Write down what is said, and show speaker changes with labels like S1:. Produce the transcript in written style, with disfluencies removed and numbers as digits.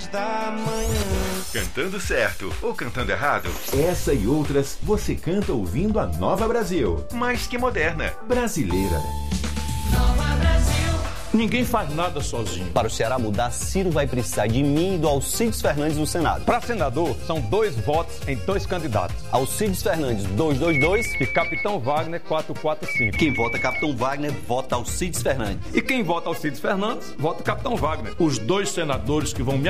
S1: Cantando certo ou cantando errado?
S2: Essa e outras você canta ouvindo a Nova Brasil.
S1: Mais que moderna.
S2: Brasileira.
S3: Nova Brasil.
S4: Ninguém faz nada sozinho.
S5: Para o Ceará mudar, Ciro vai precisar de mim e do Alcides Fernandes no Senado.
S4: Para senador, são 2 votos em 2 candidatos.
S5: Alcides Fernandes, 222.
S4: E Capitão Wagner, 445.
S5: Quem vota Capitão Wagner, vota Alcides Fernandes.
S4: E quem vota Alcides Fernandes, vota Capitão Wagner. Os 2 senadores que vão me